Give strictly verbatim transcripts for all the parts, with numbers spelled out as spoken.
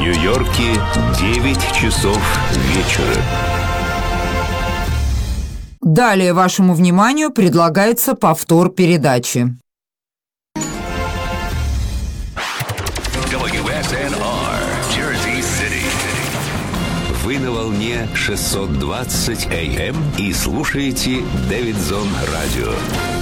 Нью-Йорке девять часов вечера. Далее вашему вниманию предлагается повтор передачи. дабл ю эс эн ар, Jersey City. Вы на волне шестьсот двадцать эй эм и слушаете Дэвидсон Радио.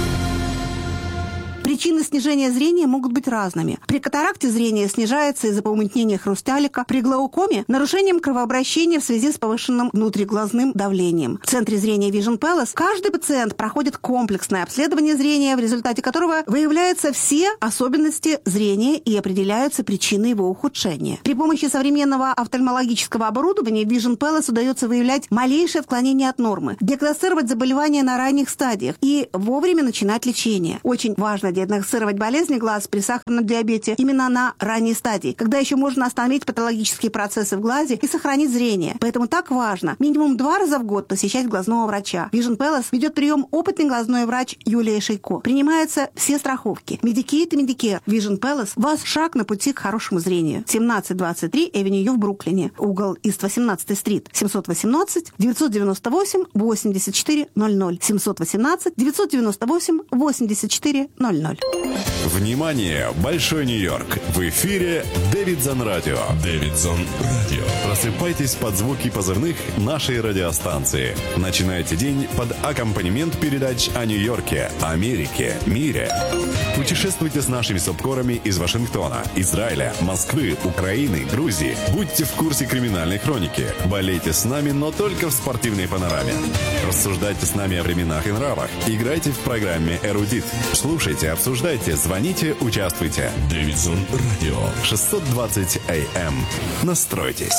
Причины снижения зрения могут быть разными. При катаракте зрение снижается из-за помутнения хрусталика, при глаукоме – нарушением кровообращения в связи с повышенным внутриглазным давлением. В Центре зрения Vision Palace каждый пациент проходит комплексное обследование зрения, в результате которого выявляются все особенности зрения и определяются причины его ухудшения. При помощи современного офтальмологического оборудования Vision Palace удается выявлять малейшее отклонение от нормы, диагностировать заболевания на ранних стадиях и вовремя начинать лечение. Очень важно диагностировать болезни глаз при сахарном диабете именно на ранней стадии, когда еще можно остановить патологические процессы в глазе и сохранить зрение. Поэтому так важно минимум два раза в год посещать глазного врача. Vision Palace ведет прием опытный глазной врач Юлия Шейко. Принимаются все страховки. Medicaid и Medicare. Vision Palace – ваш шаг на пути к хорошему зрению. семнадцать двадцать три Эвеню в Бруклине. Угол Ист восемнадцатый стрит. семьсот восемнадцать девятьсот девяносто восемь восемьдесят четыре ноль ноль. семьсот восемнадцать девятьсот девяносто восемь восемьдесят четыре ноль ноль. Внимание! Большой Нью-Йорк! В эфире Дэвидсон Радио. Дэвидсон Радио. Просыпайтесь под звуки позывных нашей радиостанции. Начинайте день под аккомпанемент передач о Нью-Йорке, Америке, мире. Путешествуйте с нашими субкорами из Вашингтона, Израиля, Москвы, Украины, Грузии. Будьте в курсе криминальной хроники. Болейте с нами, но только в спортивной панораме. Рассуждайте с нами о временах и нравах. Играйте в программе «Эрудит». Слушайте, обсуждайте, звоните, участвуйте. Дэвидсон Радио. шестьсот двадцать эй эм. Настройтесь.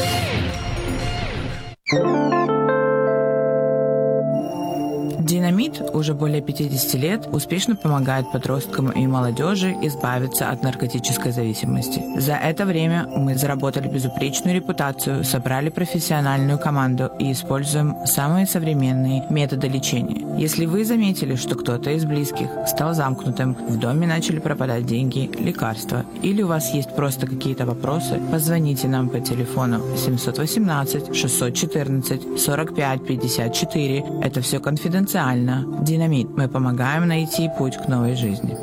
Динамит уже более пятьдесят лет успешно помогает подросткам и молодежи избавиться от наркотической зависимости. За это время мы заработали безупречную репутацию, собрали профессиональную команду и используем самые современные методы лечения. Если вы заметили, что кто-то из близких стал замкнутым, в доме начали пропадать деньги, лекарства, или у вас есть просто какие-то вопросы, позвоните нам по телефону семь один восемь шесть один четыре сорок пять пятьдесят четыре. Это все конфиденциально. Динамит. Мы помогаем найти путь к новой жизни.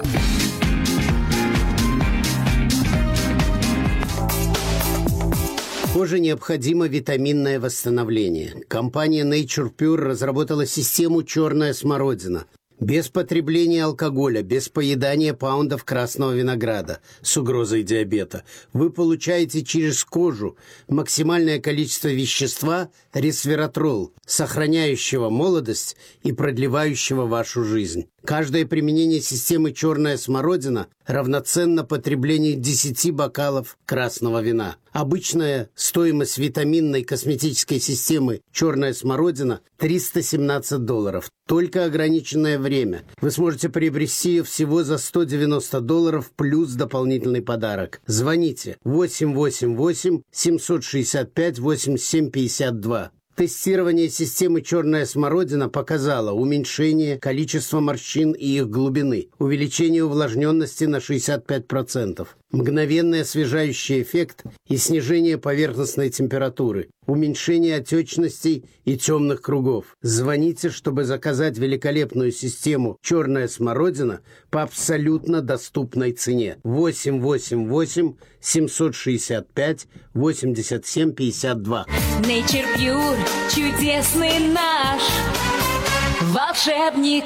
Коже необходимо витаминное восстановление. Компания Nature Pure разработала систему «Черная смородина». Без потребления алкоголя, без поедания паундов красного винограда с угрозой диабета вы получаете через кожу максимальное количество вещества ресвератрол, сохраняющего молодость и продлевающего вашу жизнь. Каждое применение системы «Черная смородина» равноценно потреблению десяти бокалов красного вина. Обычная стоимость витаминной косметической системы «Черная смородина» – триста семнадцать долларов. Только ограниченное время. Вы сможете приобрести ее всего за сто девяносто долларов плюс дополнительный подарок. Звоните восемь восемь восемь семь шесть пять восемьдесят семь пятьдесят два. Тестирование системы «Черная смородина» показало уменьшение количества морщин и их глубины, увеличение увлажненности на шестьдесят пять процентов, мгновенный освежающий эффект и снижение поверхностной температуры, уменьшение отечностей и темных кругов. Звоните, чтобы заказать великолепную систему «Черная смородина» по абсолютно доступной цене. восемь восемь восемь семь шесть пять восемьдесят семь пятьдесят два. Nature Pure, чудесный наш волшебник.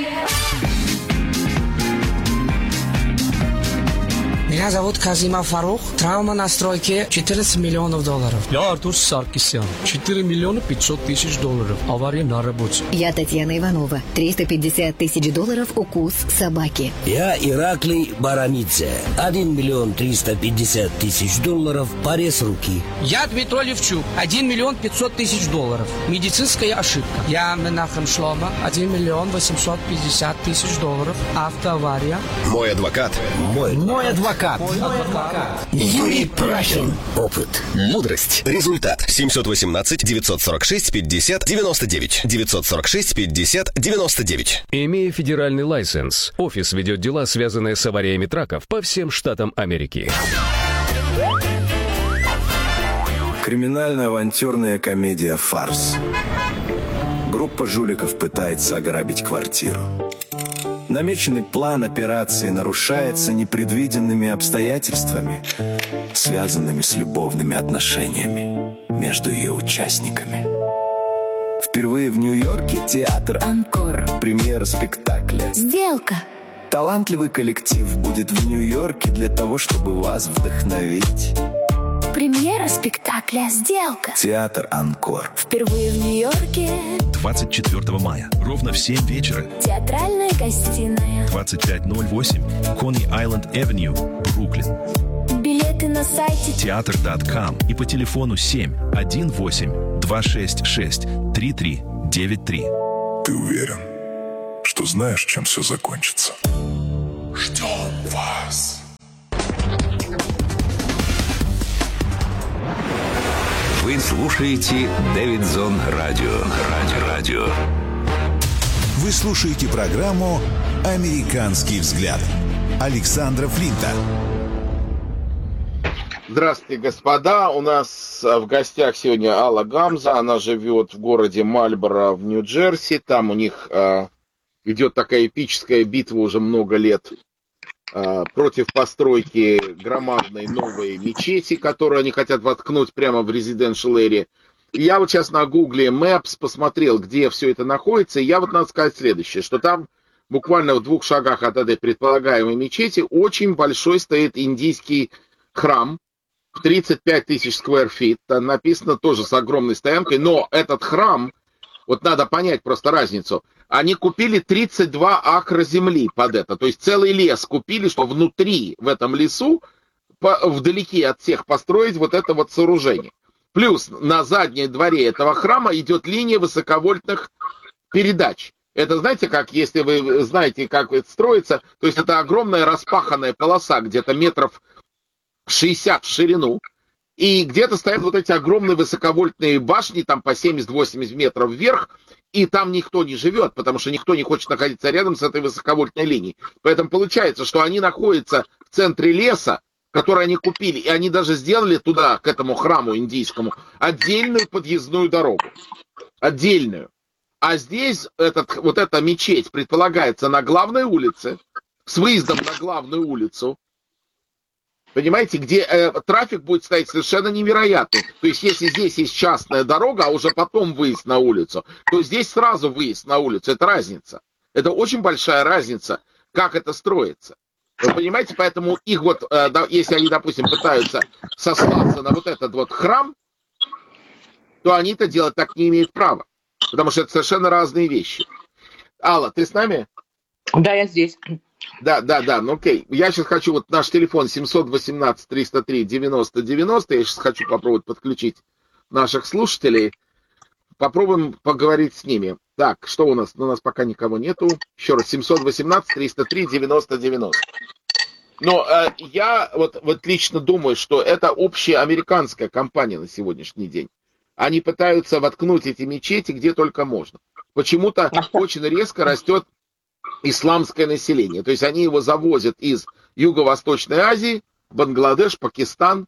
Меня зовут Казимов Фарух. Травма на стройке четырнадцать миллионов долларов. Я Артур Саркисян. четыре миллиона пятьсот тысяч долларов. Авария на работе. Я Татьяна Иванова. триста пятьдесят тысяч долларов укус собаки. Я Ираклий Барамидзе. один миллион триста пятьдесят тысяч долларов. Порез руки. Я Дмитрий Левчук. один миллион пятьсот тысяч долларов. Медицинская ошибка. Я Менахем Шлома. один миллион восемьсот пятьдесят тысяч долларов. Автоавария. Мой адвокат. Мой, Мой адвокат. Мой адвокат. Юрий Прахин. Опыт. Мудрость. Результат. семь один восемь девять сорок шесть пятьдесят девяносто девять. девятьсот сорок шесть пятьдесят девяносто девять. Имея федеральный лайсенс, офис ведет дела, связанные с авариями траков по всем штатам Америки. Криминально-авантюрная комедия «Фарс». Группа жуликов пытается ограбить квартиру. Намеченный план операции нарушается непредвиденными обстоятельствами, связанными с любовными отношениями между ее участниками. Впервые в Нью-Йорке театр «Анкор». Премьера спектакля Сделка. Талантливый коллектив будет в Нью-Йорке для того, чтобы вас вдохновить. Премьера спектакля «Сделка». Театр «Анкор». Впервые в Нью-Йорке. двадцать четвёртого мая, ровно в семь вечера. Театральная гостиная. двадцать пять ноль восемь, Coney Island Avenue, Бруклин. Билеты на сайте театр точка ком и по телефону семь один восемь два шесть шесть три три девять три. Ты уверен, что знаешь, чем все закончится? Ждем вас. Вы слушаете Дэвидсон Радио. Радио. Радио. Вы слушаете программу «Американский взгляд» Александра Флинта. Здравствуйте, господа. У нас в гостях сегодня Алла Гамза. Она живет в городе Мальборо в Нью-Джерси. Там у них э, идет такая эпическая битва уже много лет э, против постройки громадной новой мечети, которую они хотят воткнуть прямо в residential area. И я вот сейчас на Google Maps посмотрел, где все это находится. И я вот надо сказать следующее, что там буквально в двух шагах от этой предполагаемой мечети очень большой стоит индийский храм. тридцать пять тысяч square feet, там написано тоже с огромной стоянкой, но этот храм, вот надо понять просто разницу, они купили тридцать два акра земли под это, то есть целый лес купили, что внутри, в этом лесу, по, вдалеке от всех построить вот это вот сооружение. Плюс на заднем дворе этого храма идет линия высоковольтных передач. Это знаете, как, если вы знаете, как это строится, то есть это огромная распаханная полоса, где-то метров шестьдесят в ширину, и где-то стоят вот эти огромные высоковольтные башни, там по семьдесят-восемьдесят метров вверх, и там никто не живет, потому что никто не хочет находиться рядом с этой высоковольтной линией. Поэтому получается, что они находятся в центре леса, который они купили, и они даже сделали туда, к этому храму индийскому, отдельную подъездную дорогу. Отдельную. А здесь этот, вот эта мечеть предполагается на главной улице, с выездом на главную улицу, понимаете, где э, трафик будет стоять совершенно невероятный. То есть, если здесь есть частная дорога, а уже потом выезд на улицу, то здесь сразу выезд на улицу. Это разница. Это очень большая разница, как это строится. Вы понимаете, поэтому их вот, э, да, если они, допустим, пытаются сослаться на вот этот вот храм, то они это делать так не имеют права. Потому что это совершенно разные вещи. Алла, ты с нами? Да, я здесь. Да, да, да, ну окей. Я сейчас хочу, вот наш телефон семь один восемь триста три девяносто девяносто, я сейчас хочу попробовать подключить наших слушателей. Попробуем поговорить с ними. Так, что у нас? Ну, у нас пока никого нету. Еще раз, семь один восемь триста три девяносто девяносто. Но э, я вот, вот лично думаю, что это общая американская компания на сегодняшний день. Они пытаются воткнуть эти мечети где только можно. Почему-то очень резко растет исламское население. То есть они его завозят из Юго-Восточной Азии, Бангладеш, Пакистан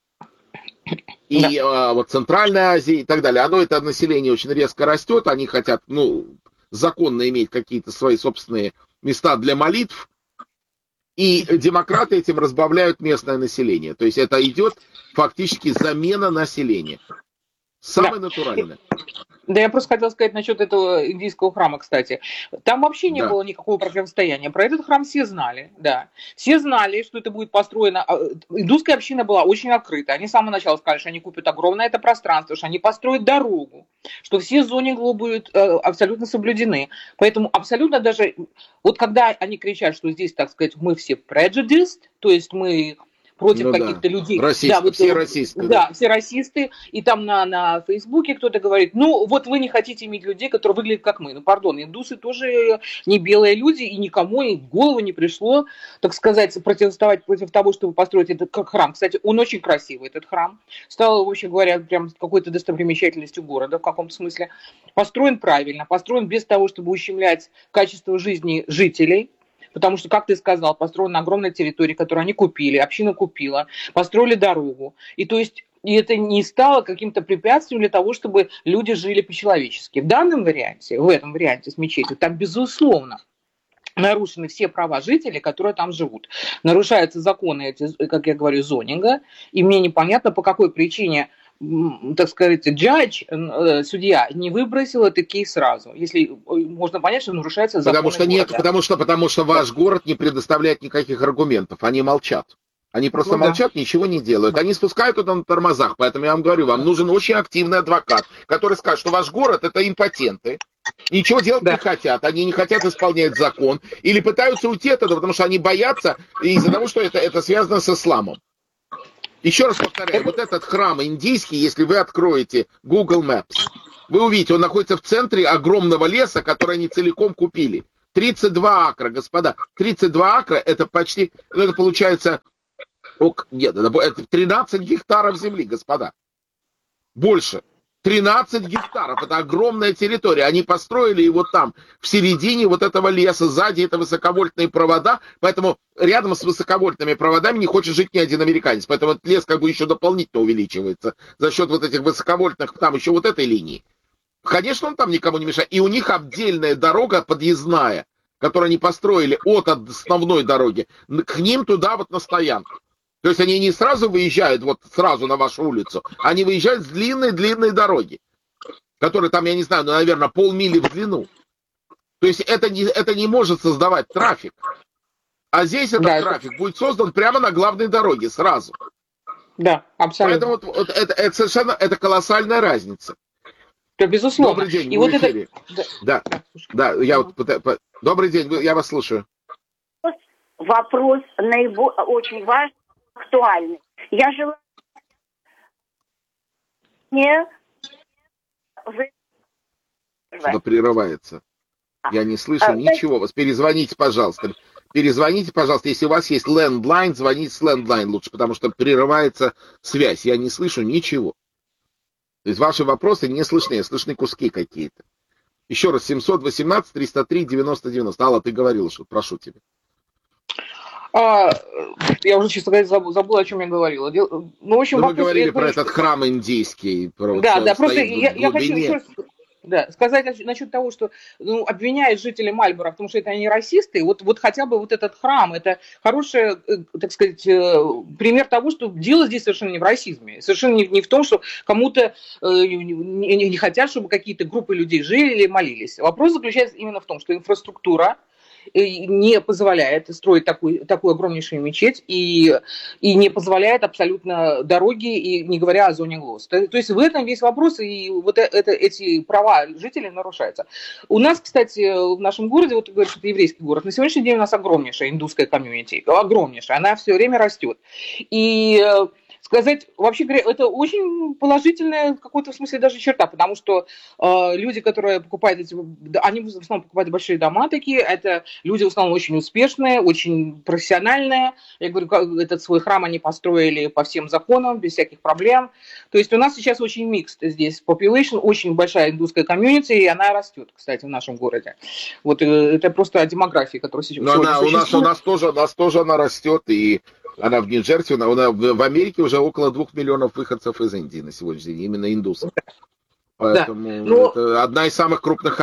и да. э, вот Центральной Азии и так далее. Оно, это население очень резко растет, они хотят, ну, законно иметь какие-то свои собственные места для молитв, и демократы этим разбавляют местное население. То есть это идет фактически замена населения. Самое да. натуральное. Да, я просто хотела сказать насчет этого индийского храма, кстати. Там вообще не да. было никакого противостояния. Про этот храм все знали, да. Все знали, что это будет построено. Индусская община была очень открыта. Они с самого начала сказали, что они купят огромное это пространство, что они построят дорогу, что все зонинги будут абсолютно соблюдены. Поэтому абсолютно даже... Вот когда они кричат, что здесь, так сказать, мы все prejudiced, то есть мы... против ну, каких-то да. людей. Расисты, да, вот, все расисты. Да, да, все расисты. И там на, на Фейсбуке кто-то говорит, ну, вот вы не хотите иметь людей, которые выглядят как мы. Ну, пардон, индусы тоже не белые люди, и никому и в голову не пришло, так сказать, противостоять против того, чтобы построить этот храм. Кстати, он очень красивый, этот храм. Стал, вообще говоря, прям какой-то достопримечательностью города в каком-то смысле. Построен правильно, построен без того, чтобы ущемлять качество жизни жителей. Потому что, как ты сказал, построена огромная территория, которую они купили, община купила, построили дорогу. И то есть и это не стало каким-то препятствием для того, чтобы люди жили по-человечески. В данном варианте, в этом варианте с мечетью, там, безусловно, нарушены все права жителей, которые там живут. Нарушаются законы, эти, как я говорю, зонинга, и мне непонятно, по какой причине, так сказать, джадж, судья, не выбросил этот кейс сразу. Если можно понять, что нарушается закон. Потому что города. нет, потому что, потому что ваш город не предоставляет никаких аргументов, они молчат. Они просто ну, молчат, да. Ничего не делают. Они спускают это на тормозах. Поэтому я вам говорю, вам нужен очень активный адвокат, который скажет, что ваш город это импотенты, ничего делать да. не хотят, они не хотят исполнять закон, или пытаются уйти от этого, потому что они боятся из-за того, что это, это связано с исламом. Еще раз повторяю, вот этот храм индийский, если вы откроете Google Maps, вы увидите, он находится в центре огромного леса, который они целиком купили. тридцать два акра, господа. тридцать два акра, это почти, это получается, нет, это тринадцать гектаров земли, господа. Больше. тринадцать гектаров, это огромная территория. Они построили его там, в середине вот этого леса, сзади это высоковольтные провода, поэтому рядом с высоковольтными проводами не хочет жить ни один американец. Поэтому этот лес как бы еще дополнительно увеличивается за счет вот этих высоковольтных, там еще вот этой линии. Конечно, он там никому не мешает. И у них отдельная дорога подъездная, которую они построили от основной дороги, к ним туда вот на стоянку. То есть они не сразу выезжают вот сразу на вашу улицу, они выезжают с длинной-длинной дороги, которая там, я не знаю, ну, наверное, полмили в длину. То есть это не, это не может создавать трафик. А здесь этот да, трафик это... будет создан прямо на главной дороге сразу. Да, абсолютно. Поэтому вот, вот это, это совершенно это колоссальная разница. Да, безусловно. Добрый день, И вы вот в эфире. Это... Да, да, да, я вот... Добрый день, я вас слушаю. Вопрос наиболее очень важный, актуальный. Я жила не что-то прерывается. Я не слышу а, ничего. Вас перезвоните, пожалуйста. Перезвоните, пожалуйста. Если у вас есть лендлайн, звоните с лендлайн лучше, потому что прерывается связь. Я не слышу ничего. То есть ваши вопросы не слышны, слышны куски какие-то. Еще раз, семьсот восемнадцать триста три девяносто девяносто. Алла, ты говорила, что прошу тебя. А, я уже, честно говоря, забыла, забыла, о чем я говорила. Ну, в общем, ну, вы говорили про этот храм индийский. Про да, да, просто я, я хочу еще раз да, сказать насчет того, что ну, обвиняют жителей Мальборо, потому что это они расисты. Вот, вот хотя бы вот этот храм, это хороший, так сказать, пример того, что дело здесь совершенно не в расизме. Совершенно не, не в том, что кому-то не, не хотят, чтобы какие-то группы людей жили или молились. Вопрос заключается именно в том, что инфраструктура не позволяет строить такую, такую огромнейшую мечеть и, и не позволяет абсолютно дороги, и не говоря о зоне ГЛОС. То, то есть в этом весь вопрос, и вот это, эти права жителей нарушаются. У нас, кстати, в нашем городе, вот ты говоришь, это еврейский город, на сегодняшний день у нас огромнейшая индусская комьюнити, огромнейшая, она все время растет. И сказать, вообще говоря, это очень положительная в какой-то смысле даже черта, потому что э, люди, которые покупают эти, они в основном покупают большие дома такие, это люди в основном очень успешные, очень профессиональные. Я говорю, этот свой храм они построили по всем законам, без всяких проблем. То есть у нас сейчас очень микс здесь, population, очень большая индусская комьюнити, и она растет, кстати, в нашем городе. Вот э, это просто о демографии, которая сейчас Но она, у нас, у нас тоже, у нас тоже она растет, и она в Нью-Джерси, она, она в Америке уже около двух миллионов выходцев из Индии на сегодняшний день, именно индусов. Поэтому да, но... это одна из самых крупных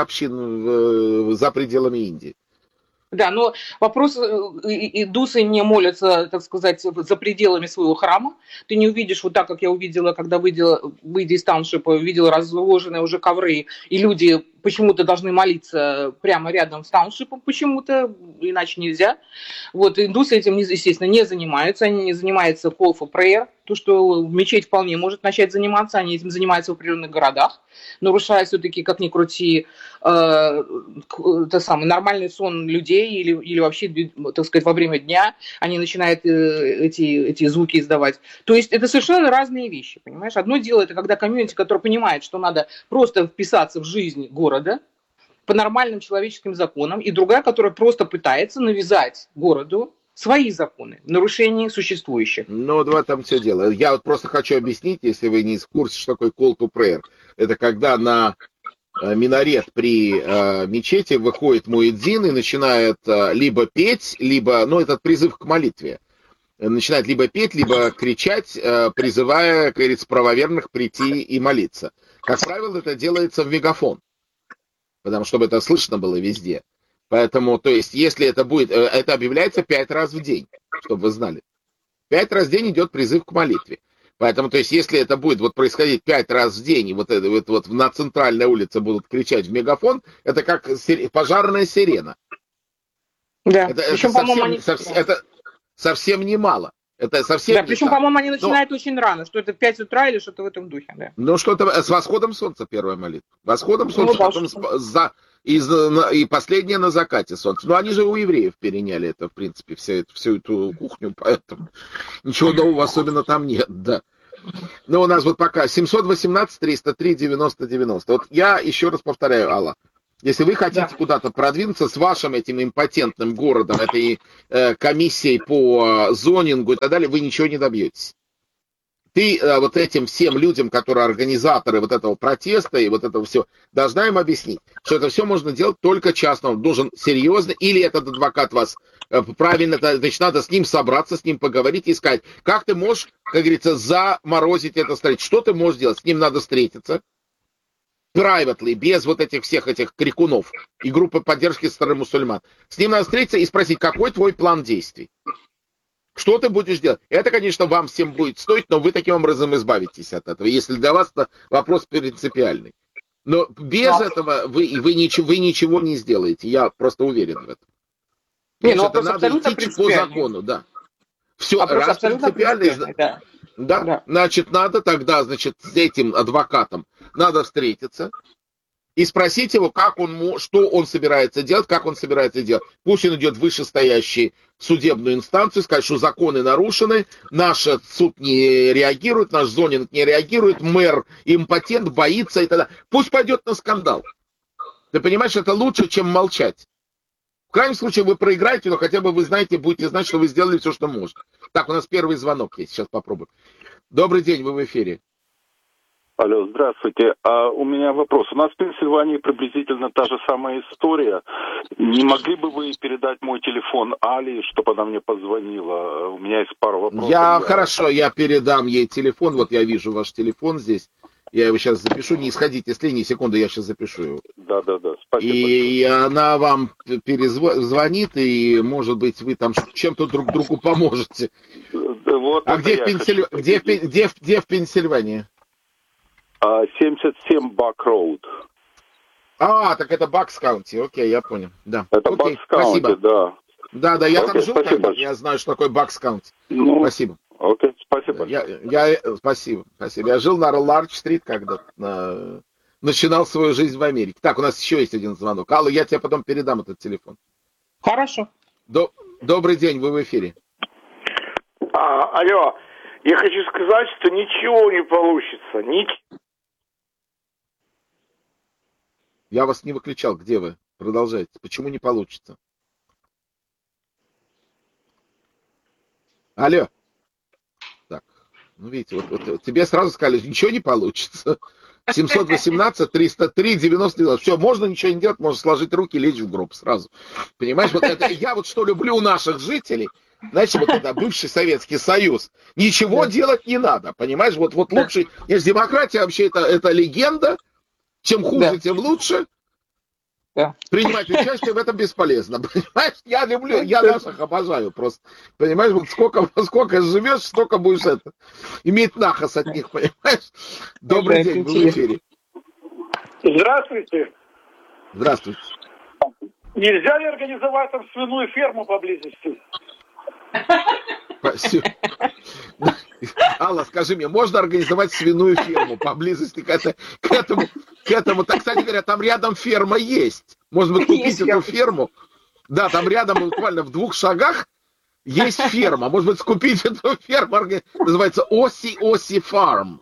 общин за пределами Индии. Да, но вопрос, индусы не молятся, так сказать, за пределами своего храма. Ты не увидишь вот так, как я увидела, когда выйдя, выйдя из тауншипа, увидела разложенные уже ковры, и люди почему-то должны молиться прямо рядом с тауншипом, почему-то, иначе нельзя. Вот индусы этим, естественно, не занимаются, они не занимаются call for prayer, то, что мечеть вполне может начать заниматься, они этим занимаются в определенных городах, нарушая все-таки, как ни крути, э, то самое, нормальный сон людей или, или вообще, так сказать, во время дня они начинают э, эти, эти звуки издавать. То есть это совершенно разные вещи, понимаешь? Одно дело, это когда комьюнити, которое понимает, что надо просто вписаться в жизнь города по нормальным человеческим законам, и другая, которая просто пытается навязать городу свои законы, нарушения существующих. Ну, вот в этом все дело. Я вот просто хочу объяснить, если вы не в курсе, что такое call to prayer. Это когда на минарет при э, мечети выходит муэдзин и начинает э, либо петь, либо, ну, этот призыв к молитве. начинает либо петь, либо кричать, призывая, как говорится, правоверных прийти и молиться. Как правило, это делается в мегафон, потому чтобы это слышно было везде. Поэтому, то есть, если это будет, это объявляется пять раз в день, чтобы вы знали. Пять раз в день идет призыв к молитве. Поэтому, то есть, если это будет вот происходить пять раз в день, и вот это вот, вот на центральной улице будут кричать в мегафон, это как пожарная сирена. Да. Это, Причем, это, совсем, они... совсем, это совсем немало. Это совсем да, не причем, так. по-моему, они начинают Но... очень рано, что это в пять утра или что-то в этом духе. Да. Ну, что-то с восходом солнца первая молитва. Восходом солнца, ну, потом что... за... и, и последняя на закате солнца. Но они же у евреев переняли это, в принципе, всю эту, всю эту кухню, поэтому ничего нового особенно там нет, да. Но у нас вот пока семьсот восемнадцать триста три девяносто девяносто. Вот я еще раз повторяю, Алла. Если вы хотите да. куда-то продвинуться с вашим этим импотентным городом, этой э, комиссией по э, зонингу и так далее, вы ничего не добьетесь. Ты э, вот этим всем людям, которые организаторы вот этого протеста и вот этого всего, должна им объяснить, что это все можно делать только частно. Он должен серьезно, или этот адвокат вас э, правильно, значит, надо с ним собраться, с ним поговорить и сказать, как ты можешь, как говорится, заморозить это строительство. Что ты можешь делать? С ним надо встретиться. Privately, без вот этих всех этих крикунов и группы поддержки со стороны мусульман. С ним надо встретиться и спросить, какой твой план действий? Что ты будешь делать? Это, конечно, вам всем будет стоить, но вы таким образом избавитесь от этого, если для вас это вопрос принципиальный. Но без да. этого вы, вы, ничего, вы ничего не сделаете, я просто уверен в этом. Не, ну, это надо идти по закону, да. Все, раз принципиальный... Да. Да? да, значит, надо тогда, значит, с этим адвокатом надо встретиться и спросить его, как он, что он собирается делать, как он собирается делать. Пусть он идет в вышестоящую судебную инстанцию, сказать, что законы нарушены, наш суд не реагирует, наш зонинг не реагирует, мэр импотент, боится и так далее. Пусть пойдет на скандал. Ты понимаешь, это лучше, чем молчать. В крайнем случае вы проиграете, но хотя бы вы знаете, будете знать, что вы сделали все, что можно. Так, у нас первый звонок есть, сейчас попробуем. Добрый день, вы в эфире. Алло, здравствуйте. А у меня вопрос. У нас в Пенсильвании приблизительно та же самая история. Не могли бы вы передать мой телефон Али, чтобы она мне позвонила? У меня есть пару вопросов. Я, хорошо, я передам ей телефон. Вот я вижу ваш телефон здесь. Я его сейчас запишу. Не исходите с линии, секунду, я сейчас запишу его. Да, да, да. Спасибо. И она вам перезвонит, и, может быть, вы там чем-то друг другу поможете. Вот а где в, Пенсиль... где, в... где, в... где в Пенсильвании? семьдесят семь Бак-Роуд. А, так это Бакс-Каунти. Окей, я понял. Да. Это Бакс-Каунти, да. Да, да, я Окей, там жил, когда, я знаю, что такое Бакс-Каунти. Ну, спасибо. Окей, спасибо. Я, я, спасибо, спасибо. Я жил на Лардж-стрит, когда на... начинал свою жизнь в Америке. Так, у нас еще есть один звонок. Алла, я тебе потом передам этот телефон. Хорошо. До... Добрый день, вы в эфире. А, алло, я хочу сказать, что ничего не получится. Ничего. Я вас не выключал. Где вы? Продолжайте. Почему не получится? Алло. Так, ну видите, вот, вот тебе сразу сказали, ничего не получится. семьсот восемнадцать триста три девяносто девяносто. Все, можно ничего не делать, можно сложить руки и лечь в гроб сразу. Понимаешь, вот это я вот что люблю у наших жителей. Знаете, вот это бывший Советский Союз. Ничего делать не надо, понимаешь? Вот, вот лучше... Есть демократия, вообще это, это легенда. Чем хуже, да. тем лучше. Да. Принимать участие в этом бесполезно. Понимаешь, я люблю, я наших обожаю просто. Понимаешь, вот сколько, сколько живешь, столько будешь это, иметь нахас от них, понимаешь? Добрый да, день, вы в эфире. Здравствуйте. Здравствуйте. Нельзя ли организовать там свиную ферму поблизости? Спасибо. Алла, скажи мне, можно организовать свиную ферму поблизости к, это, к этому, к этому? Так, кстати говоря, там рядом ферма есть. Можно быть, купить есть эту ферму. Да, там рядом, буквально в двух шагах, есть ферма. Может быть, скупить эту ферму, называется Оси Оси Фарм.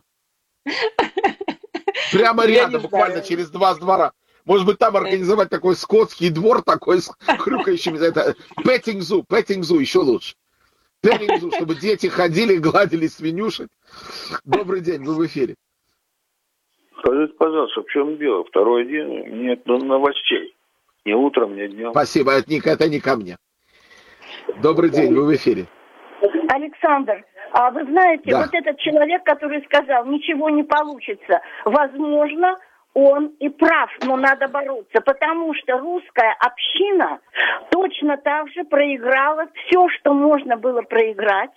Прямо рядом, буквально знаю. Через два двора. Может быть, там организовать такой скотский двор, такой с хрюкающими, это петтинг-зу, петтинг-зу еще лучше. Петтинг-зу, чтобы дети ходили, гладили свинюшек. Добрый день, вы в эфире. Скажите, пожалуйста, в чем дело? Второй день нет новостей. Ни утром, ни днем. Спасибо, это не, это не ко мне. Добрый день, вы в эфире. Александр, а вы знаете, да. вот этот человек, который сказал, ничего не получится, возможно, он и прав, но надо бороться, потому что русская община точно так же проиграла все, что можно было проиграть.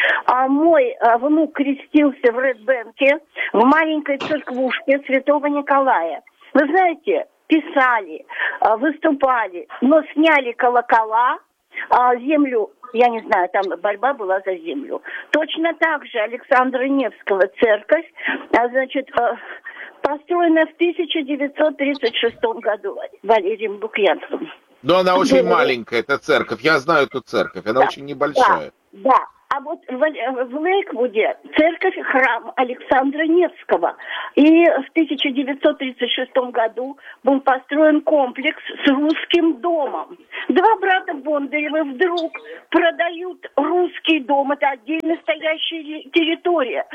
А мой а, внук крестился в Редбенке, в маленькой церквушке Святого Николая. Вы знаете, писали, а, выступали, но сняли колокола, а, землю, я не знаю, там борьба была за землю. Точно так же Александра Невского церковь, а, значит, а, построена в тысяча девятьсот тридцать шестом году Валерием Лукьянским. Но она очень да. маленькая, эта церковь. Я знаю эту церковь, она да. очень небольшая. Да, да. А вот в, в Лейквуде церковь, храм Александра Невского. И в тысяча девятьсот тридцать шестом году был построен комплекс с русским домом. Два брата Бондаревы вдруг продают русский дом. Это отдельно стоящая территория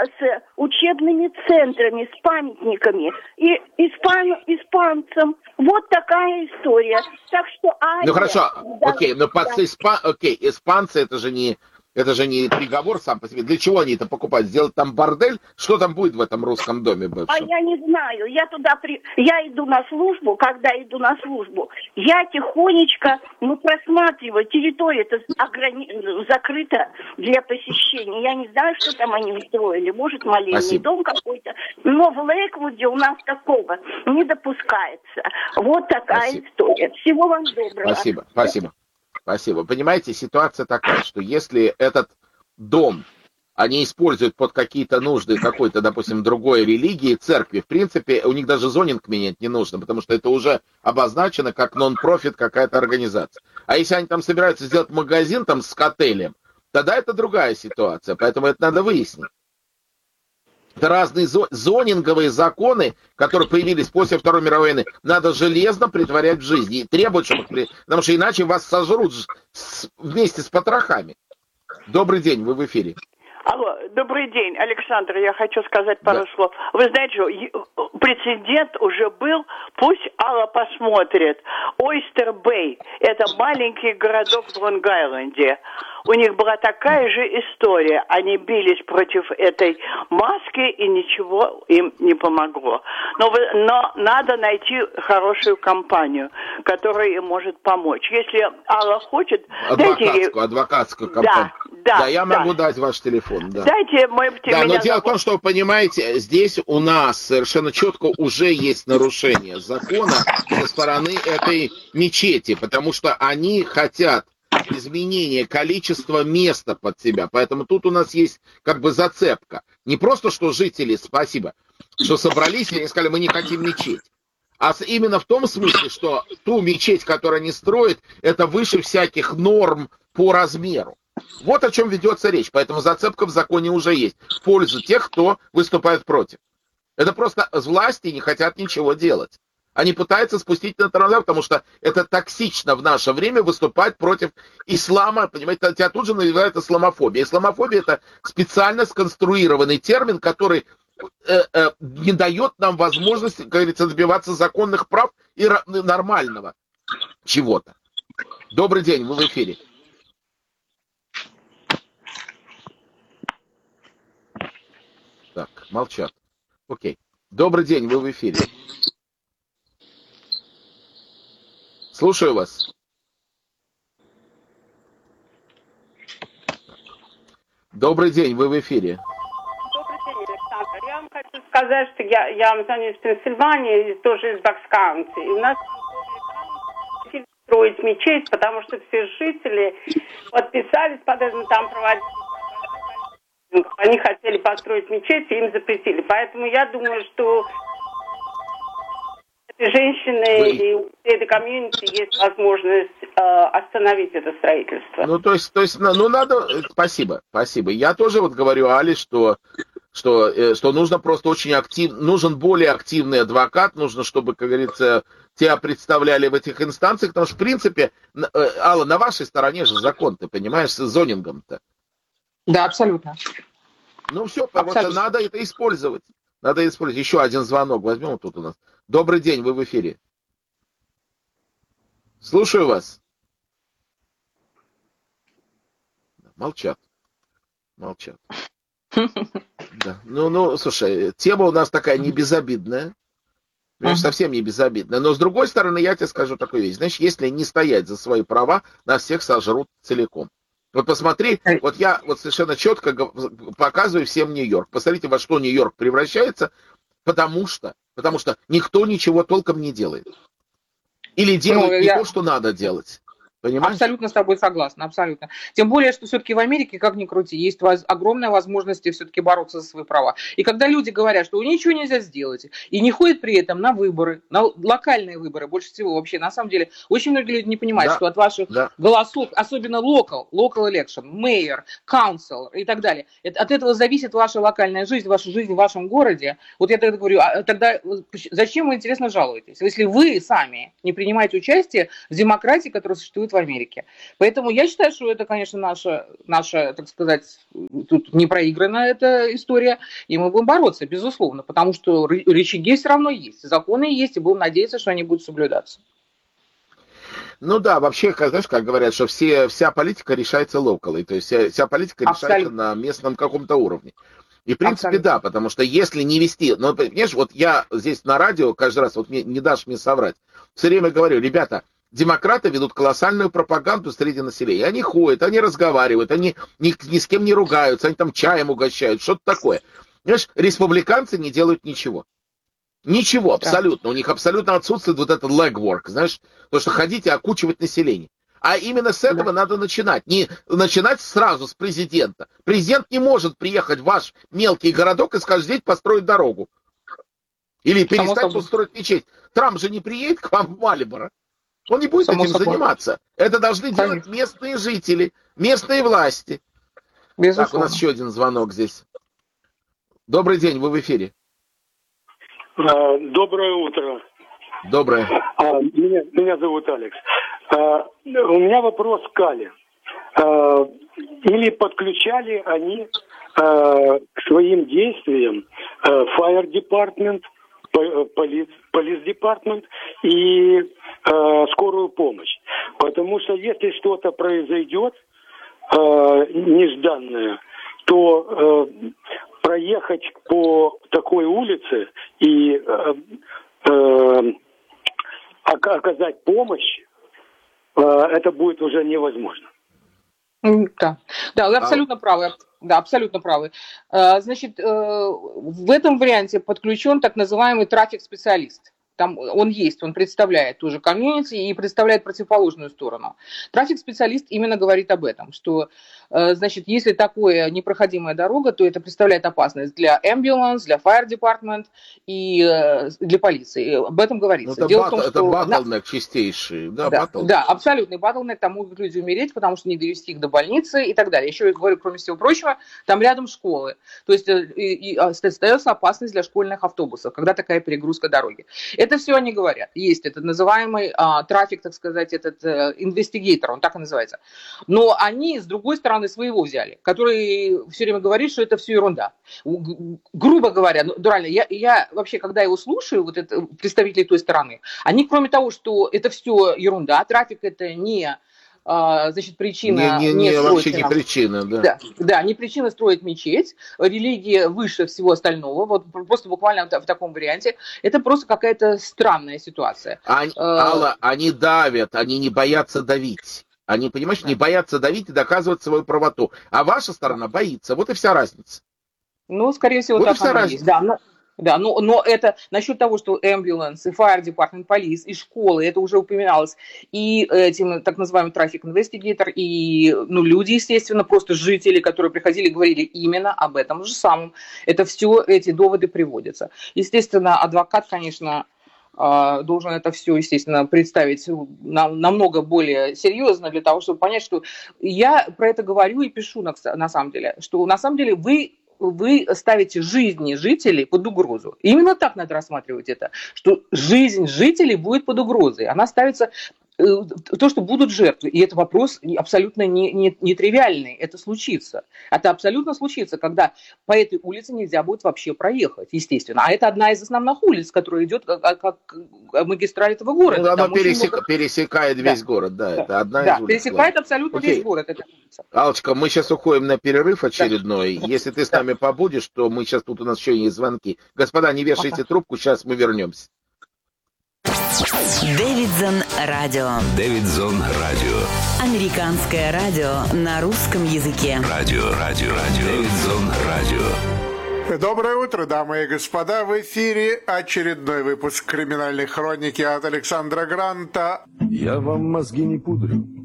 с учебными центрами, с памятниками и испан, испанцам. Вот такая история. Так что Аня... Ну хорошо, да, окей, но под да. испа... окей, испанцы это же не... Это же не приговор сам по себе. Для чего они это покупают? Сделать там бордель? Что там будет в этом русском доме бывшем? А я не знаю. Я туда при... Я иду на службу. Когда иду на службу, я тихонечко, ну, просматриваю. Территория-то ограни... закрыта для посещения. Я не знаю, что там они устроили. Может, молельный Спасибо. Дом какой-то. Но в Лейквуде у нас такого не допускается. Вот такая Спасибо. История. Всего вам доброго. Спасибо. Спасибо. Спасибо. Понимаете, ситуация такая, что если этот дом они используют под какие-то нужды какой-то, допустим, другой религии, церкви, в принципе, у них даже зонинг менять не нужно, потому что это уже обозначено как нон-профит какая-то организация. А если они там собираются сделать магазин там с отелем, тогда это другая ситуация, поэтому это надо выяснить. Это разные зонинговые законы, которые появились после Второй мировой войны, надо железно притворять в жизнь и требовать, чтобы... Потому что иначе вас сожрут вместе с потрохами. Добрый день, вы в эфире. Алло, добрый день, Александр, я хочу сказать пару да. слов. Вы знаете, прецедент уже был, пусть Алла посмотрит. Ойстер-Бэй, это маленький городок в Лонг-Айленде. У них была такая же история. Они бились против этой маски, и ничего им не помогло. Но, вы, но надо найти хорошую компанию, которая им может помочь. Если Алла хочет... Адвокатскую, ей... адвокатскую компанию. Да, да, да, я да. могу дать ваш телефон. Да, Дайте мой да, но дело в том, что, вы понимаете, здесь у нас совершенно четко уже есть нарушение закона со стороны этой мечети, потому что они хотят изменения количества места под себя. Поэтому тут у нас есть как бы зацепка. Не просто, что жители, спасибо, что собрались и сказали, мы не хотим мечеть. А именно в том смысле, что ту мечеть, которую они строят, это выше всяких норм по размеру. Вот о чем ведется речь. Поэтому зацепка в законе уже есть. В пользу тех, кто выступает против. Это просто власти не хотят ничего делать. Они пытаются спустить на тормоза, потому что это токсично в наше время выступать против ислама. Понимаете, тебя тут же называют исламофобией. Исламофобия — это специально сконструированный термин, который э, э, не дает нам возможности, как говорится, добиваться законных прав и нормального чего-то. Добрый день, вы в эфире. Так, молчат. Окей. Добрый день, вы в эфире. Слушаю вас. Добрый день, вы в эфире. Добрый день, Александр. Я вам хочу сказать, что я, я звоню из Пенсильвании, тоже из Бакс-Каунти. И у нас хотели строить мечеть, потому что все жители подписались, подожди, там проводить. Они хотели построить мечеть, и им запретили. Поэтому я думаю, что женщины Вы... и у этой комьюнити есть возможность э, остановить это строительство. Ну, то есть, то есть, ну, надо... Спасибо, спасибо. Я тоже вот говорю Али, что, что, э, что нужно просто очень актив... Нужен более активный адвокат, нужно, чтобы, как говорится, тебя представляли в этих инстанциях, потому что, в принципе, э, Алла, на вашей стороне же закон, ты понимаешь, с зонингом-то. Да, абсолютно. Ну, все, просто надо это использовать. Надо использовать. Еще один звонок возьмем тут у нас. Добрый день, вы в эфире. Слушаю вас. Молчат. Молчат. Да. Ну, ну, слушай, тема у нас такая не безобидная. Понимаешь, uh-huh. совсем не безобидная. Но, с другой стороны, я тебе скажу такую вещь. Знаешь, если не стоять за свои права, нас всех сожрут целиком. Вот посмотри, вот я вот совершенно четко показываю всем Нью-Йорк. Посмотрите, во что Нью-Йорк превращается, потому что, потому что никто ничего толком не делает. Или делает ну, не я... то, что надо делать. Понимаешь? Абсолютно с тобой согласна, абсолютно. Тем более, что все-таки в Америке, как ни крути, есть воз... огромная возможность все-таки бороться за свои права. И когда люди говорят, что ничего нельзя сделать, и не ходят при этом на выборы, на локальные выборы, больше всего вообще, на самом деле, очень многие люди не понимают, да, что от ваших да. голосов, особенно local, local election, mayor, council и так далее, от этого зависит ваша локальная жизнь, ваша жизнь в вашем городе. Вот я тогда говорю, а тогда зачем вы, интересно, жалуетесь, если вы сами не принимаете участие в демократии, которая существует в Америке. Поэтому я считаю, что это, конечно, наша, наша, так сказать, тут не проигранная эта история, и мы будем бороться, безусловно, потому что рычаги все равно есть, законы есть, и будем надеяться, что они будут соблюдаться. Ну да, вообще, знаешь, как говорят, что все, вся политика решается локалой, то есть вся, вся политика Абсолютно. решается на местном каком-то уровне. И, в принципе, Абсолютно. да, потому что если не вести... Ну, понимаешь, вот я здесь на радио каждый раз, вот мне, не дашь мне соврать, все время говорю, ребята, демократы ведут колоссальную пропаганду среди населения. Они ходят, они разговаривают, они ни, ни с кем не ругаются, они там чаем угощают, что-то такое. Понимаешь, республиканцы не делают ничего. Ничего, абсолютно. У них абсолютно отсутствует вот этот legwork, знаешь, то, что ходить и окучивать население. А именно с этого да. надо начинать. Не начинать сразу с президента. Президент не может приехать в ваш мелкий городок и сказать, здесь построить дорогу. Или перестать тут строить мечеть. Трамп же не приедет к вам в Мальборо. Он не будет Само этим собой. заниматься. Это должны Конечно. делать местные жители, местные власти. Безусловно. Так, у нас еще один звонок здесь. Добрый день, вы в эфире. Доброе утро. Доброе. Меня, меня зовут Алекс. У меня вопрос к Кале. Или подключали они к своим действиям Fire Department, Police, Police Department и скорую помощь? Потому что если что-то произойдет нежданное, то проехать по такой улице и э, э, оказать помощь, э, это будет уже невозможно. Да, да, вы абсолютно правы. Да, абсолютно правы. Значит, в этом варианте подключен так называемый трафик-специалист. Там он есть, он представляет ту же комьюнити и представляет противоположную сторону. Трафик-специалист именно говорит об этом, что, значит, если такое непроходимая дорога, то это представляет опасность для ambulance, для fire department и для полиции. Об этом говорится. Это, Дело бат, в том, что... это батлнек чистейший. Да, да, да, абсолютный батлнек, там могут люди умереть, потому что не довести их до больницы и так далее. Еще я говорю, кроме всего прочего, там рядом школы. То есть и, и остается опасность для школьных автобусов, когда такая перегрузка дороги. Это все они говорят. Есть этот называемый а, трафик, так сказать, этот инвестигейтор, э, он так и называется. Но они, с другой стороны, своего взяли, который все время говорит, что это все ерунда. Г- грубо говоря, ну, реально, я, я вообще, когда его слушаю, вот это, представители той стороны, они, кроме того, что это все ерунда, трафик это не... значит, причина не, не, не, не вообще не причина, да. да. Да, не причина строить мечеть, религия выше всего остального, вот просто буквально в таком варианте. Это просто какая-то странная ситуация. Они, Алла, они давят, они не боятся давить. Они, понимаешь, да. не боятся давить и доказывать свою правоту. А ваша сторона боится. Вот и вся разница. Ну, скорее всего, вот так оно есть. Да, но... Да, но, но это насчет того, что ambulance, и fire department, police, и школы, это уже упоминалось, и этим так называемый трафик инвестигейтор, и ну, люди, естественно, просто жители, которые приходили, говорили именно об этом же самом. Это все эти доводы приводятся. Естественно, адвокат, конечно, должен это все, естественно, представить намного более серьезно для того, чтобы понять, что я про это говорю и пишу на, на самом деле, что на самом деле вы вы ставите жизни жителей под угрозу. Именно так надо рассматривать это, что жизнь жителей будет под угрозой. Она ставится то, что будут жертвы, и это вопрос абсолютно не, не, не тривиальный, это случится. Это абсолютно случится, когда по этой улице нельзя будет вообще проехать, естественно. А это одна из основных улиц, которая идет как, как магистраль этого города. Ну, она пересек, много... пересекает весь да. город, да, да. это одна да, из улиц. пересекает абсолютно Окей. весь город эта улица. Аллочка, мы сейчас уходим на перерыв очередной. Да. Если ты с нами побудешь, то мы сейчас, тут у нас еще есть звонки. Господа, не вешайте ага. трубку, сейчас мы вернемся. Дэвидсон Радио. Дэвидсон Радио. Американское радио на русском языке. Радио, радио, радио. Дэвидсон Радио. Доброе утро, дамы и господа. В эфире очередной выпуск криминальной хроники от Александра Гранта. Я вам мозги не пудрю.